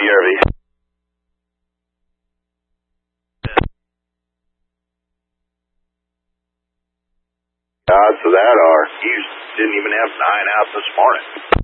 KDRV. Odds of that are you didn't even have 9 out this morning.